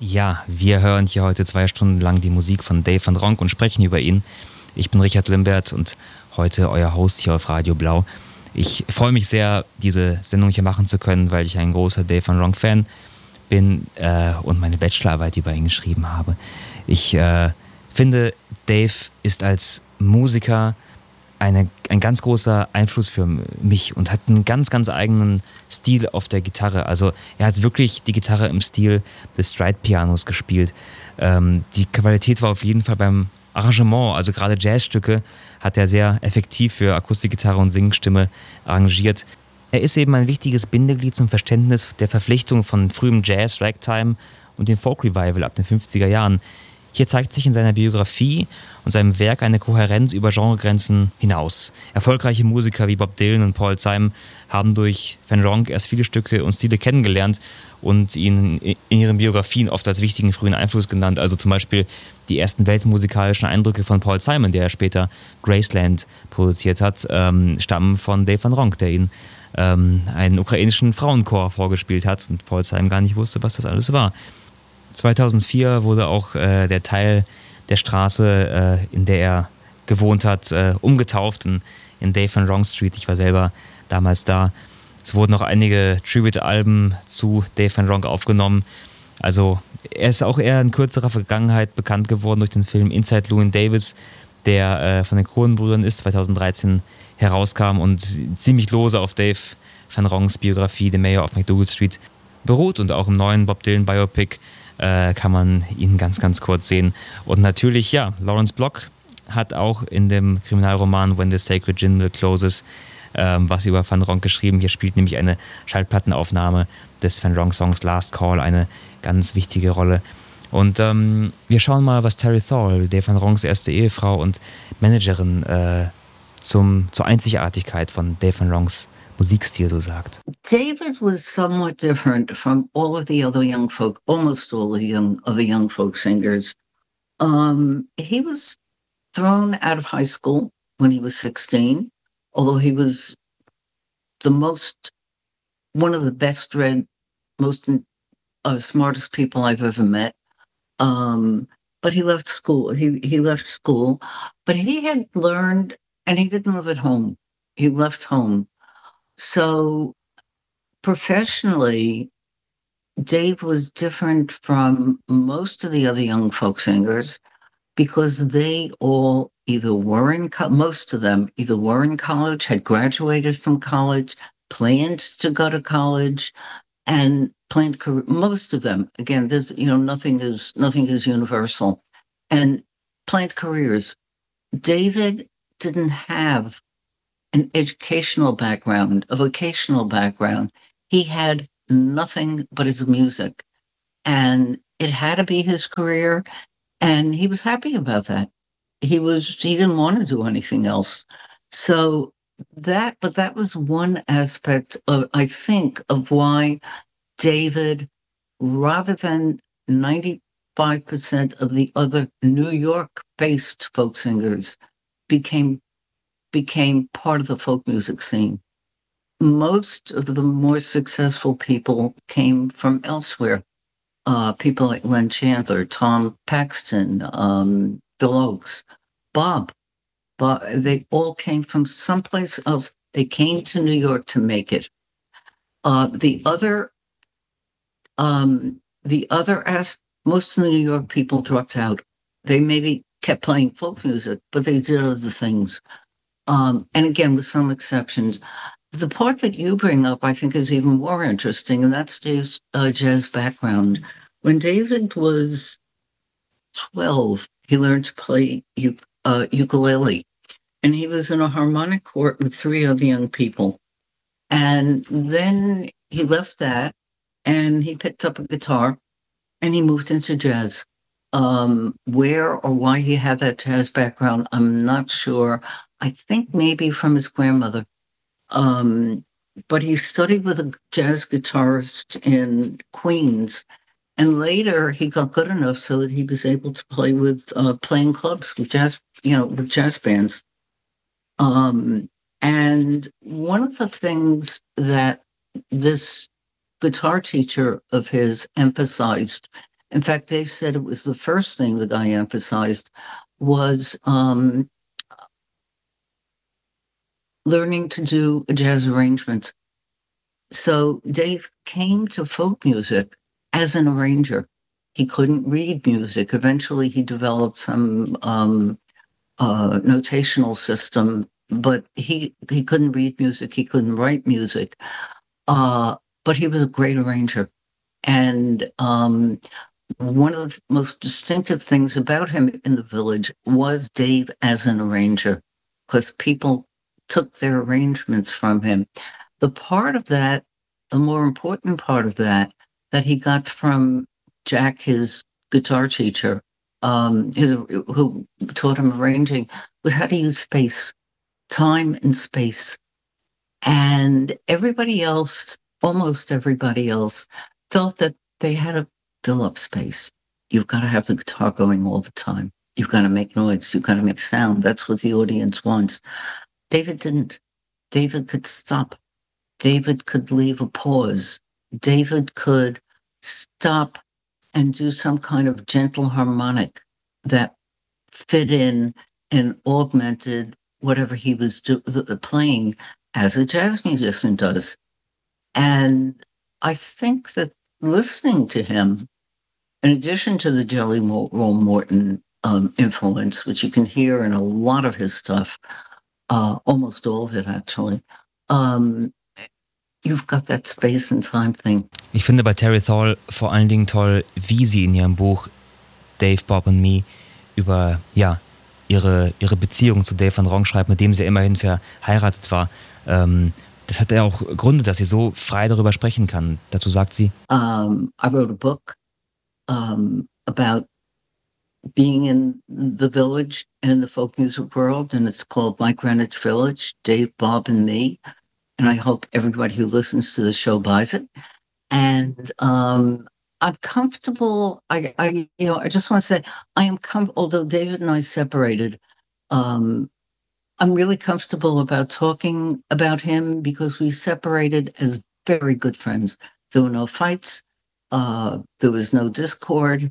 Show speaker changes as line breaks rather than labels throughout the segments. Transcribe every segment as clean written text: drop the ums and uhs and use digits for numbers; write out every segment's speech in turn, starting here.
Ja, wir hören hier heute 2 Stunden lang die Musik von Dave van Ronk und sprechen über ihn. Ich bin Richard Limbert und heute euer Host hier auf Radio Blau. Ich freue mich sehr, diese Sendung hier machen zu können, weil ich ein großer Dave van Ronk-Fan bin und meine Bachelorarbeit über ihn geschrieben habe. Ich finde, Dave ist als Musiker ein ganz großer Einfluss für mich und hat einen ganz, ganz eigenen Stil auf der Gitarre. Also er hat wirklich die Gitarre im Stil des Stride-Pianos gespielt. Die Qualität war auf jeden Fall beim Arrangement, also gerade Jazzstücke hat er sehr effektiv für Akustikgitarre und Singstimme arrangiert. Er ist eben ein wichtiges Bindeglied zum Verständnis der Verflechtung von frühem Jazz, Ragtime und dem Folk-Revival ab den 50er Jahren. Hier zeigt sich in seiner Biografie und seinem Werk eine Kohärenz über Genregrenzen hinaus. Erfolgreiche Musiker wie Bob Dylan und Paul Simon haben durch Van Ronk erst viele Stücke und Stile kennengelernt und ihn in ihren Biografien oft als wichtigen frühen Einfluss genannt. Also zum Beispiel die ersten weltmusikalischen Eindrücke von Paul Simon, der später Graceland produziert hat, stammen von Dave Van Ronk, der ihn einen ukrainischen Frauenchor vorgespielt hat und Paul Simon gar nicht wusste, was das alles war. 2004 wurde auch der Teil der Straße, in der er gewohnt hat, umgetauft in Dave Van Ronk Street. Ich war selber damals da. Es wurden noch einige Tribute-Alben zu Dave Van Ronk aufgenommen. Also er ist auch eher in kürzerer Vergangenheit bekannt geworden durch den Film Inside Llewyn Davis, der von den Coen-Brüdern ist, 2013 herauskam und ziemlich lose auf Dave Van Ronks Biografie The Mayor of McDougal Street beruht und auch im neuen Bob Dylan Biopic kann man ihn ganz, ganz kurz sehen. Und natürlich, ja, Lawrence Block hat auch in dem Kriminalroman When the Sacred Gin Closes was über Van Ronk geschrieben. Hier spielt nämlich eine Schallplattenaufnahme des Van Ronk-Songs Last Call eine ganz wichtige Rolle. Und wir schauen mal, was Terry Thorl, der Van Ronks erste Ehefrau und Managerin, zur Einzigartigkeit von Dave Van Ronks Musikstil so sagt.
David was somewhat different from all of the other young folk, almost all of the other young folk singers. He was thrown out of high school when he was 16, although he was one of the best read, most smartest people I've ever met. But he left school. He left school, but he had learned, and he didn't live at home. He left home. So professionally, Dave was different from most of the other young folk singers because they all either were most of them either were in college, had graduated from college, planned to go to college, and planned career. Most of them, again, there's nothing is universal, and planned careers. David didn't have an educational background, a vocational background. He had nothing but his music, and it had to be his career, and he was happy about that. He didn't want to do anything else. So that was one aspect of, I think, of why David, rather than 95% of the other New York-based folk singers, became part of the folk music scene. Most of the more successful people came from elsewhere. People like Len Chandler, Tom Paxton, Bill Oakes, Bob. They all came from someplace else. They came to New York to make it. Most of the New York people dropped out. They maybe kept playing folk music, but they did other things. And again, with some exceptions. The part that you bring up, I think, is even more interesting, and that's Dave's jazz background. When David was 12, he learned to play ukulele, and he was in a harmonic court with 3 other young people. And then he left that, and he picked up a guitar, and he moved into jazz. Where or why he had that jazz background, I'm not sure. I think maybe from his grandmother. But he studied with a jazz guitarist in Queens, and later he got good enough so that he was able to play with playing clubs with jazz, with jazz bands. And one of the things that this guitar teacher of his emphasized, In fact, Dave said it was the first thing the guy emphasized was learning to do a jazz arrangement. So Dave came to folk music as an arranger. He couldn't read music. Eventually, he developed some notational system, but he couldn't read music. He couldn't write music. But he was a great arranger. And one of the most distinctive things about him in the Village was Dave as an arranger, because people took their arrangements from him. The part of that, the more important part of that he got from Jack, his guitar teacher, who taught him arranging, was how to use space, time and space. And everybody else, almost everybody else, felt that they had to fill up space. You've got to have the guitar going all the time. You've got to make noise. You've got to make sound. That's what the audience wants. David didn't. David could stop. David could leave a pause. David could stop and do some kind of gentle harmonic that fit in and augmented whatever he was playing, as a jazz musician does. And I think that listening to him, in addition to the Jelly Roll Morton influence, which you can hear in a lot of his stuff, almost all of it actually, you've got that space and time thing.
Ich finde bei Terry Thal vor allen Dingen toll, wie sie in ihrem Buch Dave, Bob and Me über ihre Beziehung zu Dave Van Ronk schreibt, mit dem sie immerhin verheiratet war. Das hat ja auch Gründe, dass sie so frei darüber sprechen kann. Dazu sagt sie:
I wrote a book about being in the Village and in the folk music world, and it's called My Greenwich Village, Dave, Bob and Me. And I hope everybody who listens to the show buys it. And I'm comfortable. I just want to say I am although David and I separated, I'm really comfortable about talking about him because we separated as very good friends. There were no fights. There was no discord.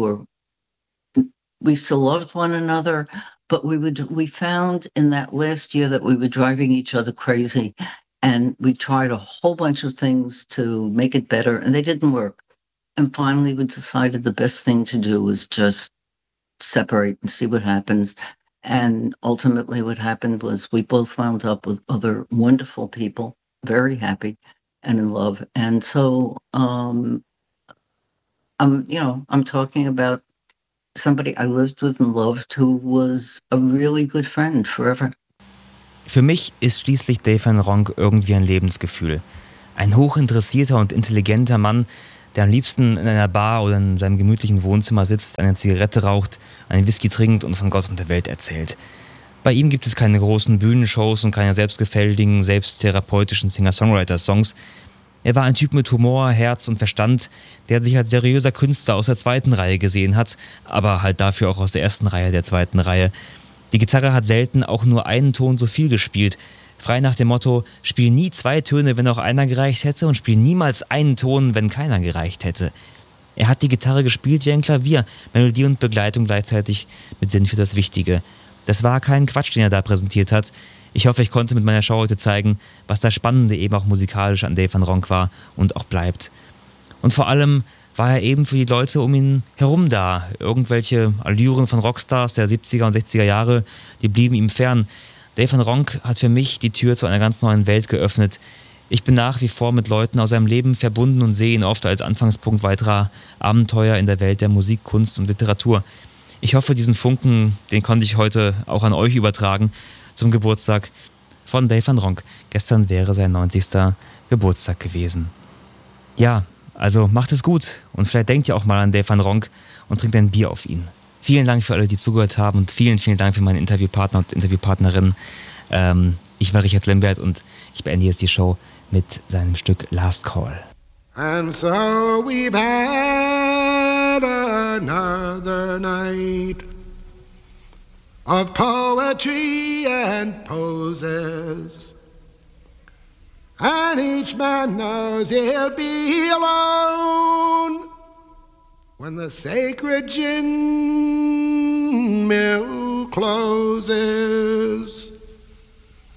We still loved one another, but we found in that last year that we were driving each other crazy. And we tried a whole bunch of things to make it better, and they didn't work. And finally, we decided the best thing to do was just separate and see what happens. And ultimately, what happened was we both wound up with other wonderful people, very happy and in love. And so, I'm talking about somebody I lived with and loved who was a really good friend forever.
Für mich ist schließlich Dave Van Ronk irgendwie ein Lebensgefühl. Ein hochinteressierter und intelligenter Mann, der am liebsten in einer Bar oder in seinem gemütlichen Wohnzimmer sitzt, eine Zigarette raucht, einen Whisky trinkt und von Gott und der Welt erzählt. Bei ihm gibt es keine großen Bühnenshows und keine selbstgefälligen, selbsttherapeutischen Singer-Songwriter-Songs. Er war ein Typ mit Humor, Herz und Verstand, der sich als seriöser Künstler aus der zweiten Reihe gesehen hat, aber halt dafür auch aus der ersten Reihe, der zweiten Reihe. Die Gitarre hat selten auch nur einen Ton so viel gespielt. Frei nach dem Motto, spiel nie 2 Töne, wenn auch einer gereicht hätte, und spiel niemals einen Ton, wenn keiner gereicht hätte. Er hat die Gitarre gespielt wie ein Klavier, Melodie und Begleitung gleichzeitig mit Sinn für das Wichtige. Das war kein Quatsch, den er da präsentiert hat. Ich hoffe, ich konnte mit meiner Show heute zeigen, was das Spannende eben auch musikalisch an Dave Van Ronk war und auch bleibt. Und vor allem war er eben für die Leute um ihn herum da. Irgendwelche Allüren von Rockstars der 70er und 60er Jahre, die blieben ihm fern. Dave Van Ronk hat für mich die Tür zu einer ganz neuen Welt geöffnet. Ich bin nach wie vor mit Leuten aus seinem Leben verbunden und sehe ihn oft als Anfangspunkt weiterer Abenteuer in der Welt der Musik, Kunst und Literatur. Ich hoffe, diesen Funken, den konnte ich heute auch an euch übertragen zum Geburtstag von Dave Van Ronk. Gestern wäre sein 90. Geburtstag gewesen. Ja, also macht es gut und vielleicht denkt ihr auch mal an Dave Van Ronk und trinkt ein Bier auf ihn. Vielen Dank für alle, die zugehört haben, und vielen, vielen Dank für meine Interviewpartner und Interviewpartnerinnen. Ich war Richard Limbert und ich beende jetzt die Show mit seinem Stück Last Call.
And so we've had another night of poetry and poses, and each man knows he'll be alone when the sacred gin mill closes.